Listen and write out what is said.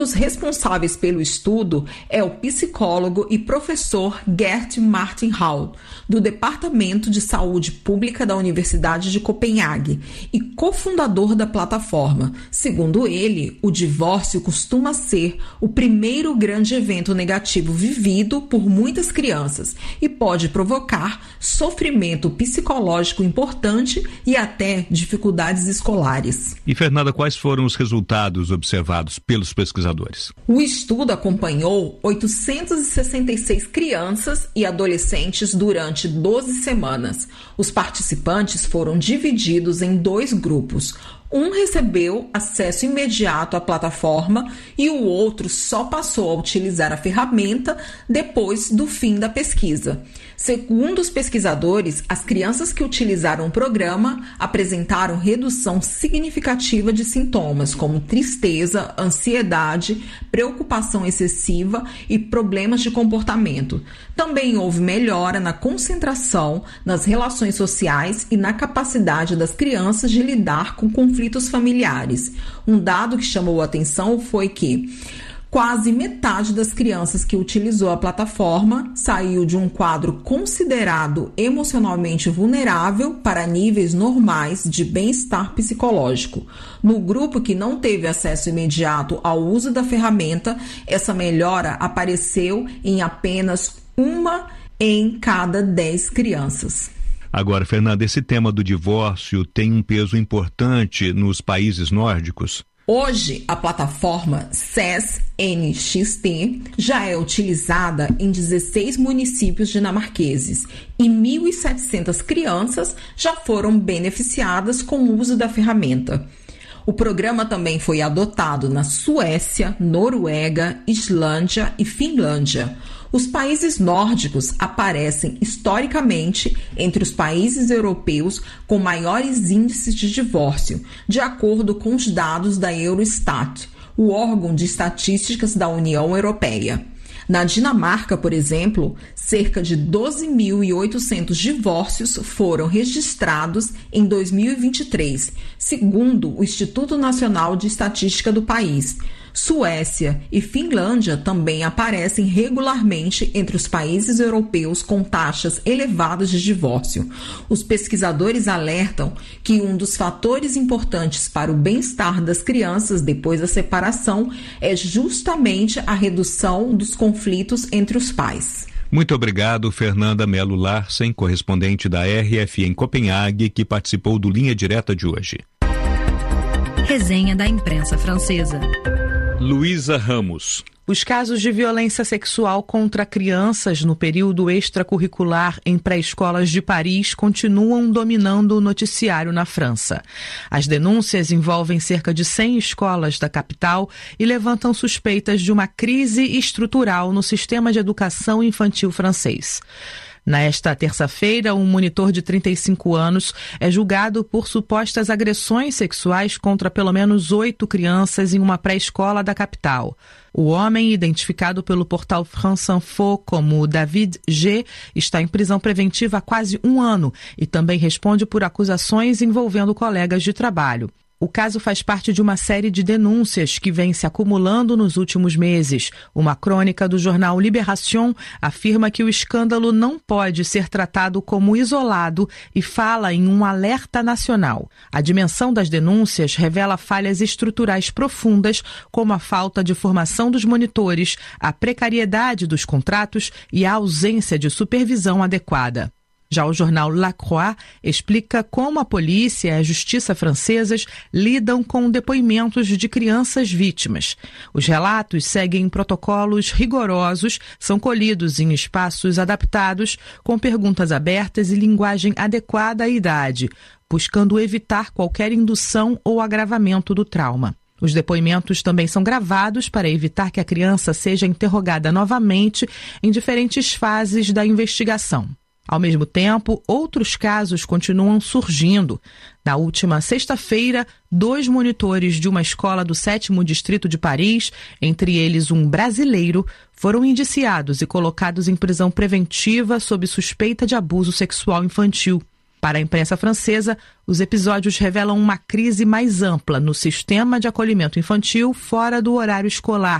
Os responsáveis pelo estudo é o psicólogo e professor Gert Martin Hall, do Departamento de Saúde Pública da Universidade de Copenhague e cofundador da plataforma. Segundo ele, o divórcio costuma ser o primeiro grande evento negativo vivido por muitas crianças e pode provocar sofrimento psicológico importante e até dificuldades escolares. E, Fernanda, quais foram os resultados observados pelos pesquisadores? O estudo acompanhou 866 crianças e adolescentes durante 12 semanas. Os participantes foram divididos em 2 grupos. Um recebeu acesso imediato à plataforma e o outro só passou a utilizar a ferramenta depois do fim da pesquisa. Segundo os pesquisadores, as crianças que utilizaram o programa apresentaram redução significativa de sintomas como tristeza, ansiedade, preocupação excessiva e problemas de comportamento. Também houve melhora na concentração, nas relações sociais e na capacidade das crianças de lidar com conflitos familiares. Um dado que chamou a atenção foi que quase metade das crianças que utilizou a plataforma saiu de um quadro considerado emocionalmente vulnerável para níveis normais de bem-estar psicológico. No grupo que não teve acesso imediato ao uso da ferramenta, essa melhora apareceu em apenas 1 em cada 10 crianças. Agora, Fernanda, esse tema do divórcio tem um peso importante nos países nórdicos? Hoje, a plataforma SES-NXT já é utilizada em 16 municípios dinamarqueses e 1.700 crianças já foram beneficiadas com o uso da ferramenta. O programa também foi adotado na Suécia, Noruega, Islândia e Finlândia. Os países nórdicos aparecem historicamente entre os países europeus com maiores índices de divórcio, de acordo com os dados da Eurostat, o órgão de estatísticas da União Europeia. Na Dinamarca, por exemplo, cerca de 12.800 divórcios foram registrados em 2023, segundo o Instituto Nacional de Estatística do país. Suécia e Finlândia também aparecem regularmente entre os países europeus com taxas elevadas de divórcio. Os pesquisadores alertam que um dos fatores importantes para o bem-estar das crianças depois da separação é justamente a redução dos conflitos entre os pais. Muito obrigado, Fernanda Melo Larsen, correspondente da RFI em Copenhague, que participou do Linha Direta de hoje. Resenha da imprensa francesa. Luísa Ramos. Os casos de violência sexual contra crianças no período extracurricular em pré-escolas de Paris continuam dominando o noticiário na França. As denúncias envolvem cerca de 100 escolas da capital e levantam suspeitas de uma crise estrutural no sistema de educação infantil francês. Nesta terça-feira, um monitor de 35 anos é julgado por supostas agressões sexuais contra pelo menos 8 crianças em uma pré-escola da capital. O homem, identificado pelo portal France Info como David G., está em prisão preventiva há quase 1 ano e também responde por acusações envolvendo colegas de trabalho. O caso faz parte de uma série de denúncias que vem se acumulando nos últimos meses. Uma crônica do jornal Libération afirma que o escândalo não pode ser tratado como isolado e fala em um alerta nacional. A dimensão das denúncias revela falhas estruturais profundas, como a falta de formação dos monitores, a precariedade dos contratos e a ausência de supervisão adequada. Já o jornal La Croix explica como a polícia e a justiça francesas lidam com depoimentos de crianças vítimas. Os relatos seguem protocolos rigorosos, são colhidos em espaços adaptados, com perguntas abertas e linguagem adequada à idade, buscando evitar qualquer indução ou agravamento do trauma. Os depoimentos também são gravados para evitar que a criança seja interrogada novamente em diferentes fases da investigação. Ao mesmo tempo, outros casos continuam surgindo. Na última sexta-feira, 2 monitores de uma escola do 7º Distrito de Paris, entre eles um brasileiro, foram indiciados e colocados em prisão preventiva sob suspeita de abuso sexual infantil. Para a imprensa francesa, os episódios revelam uma crise mais ampla no sistema de acolhimento infantil fora do horário escolar,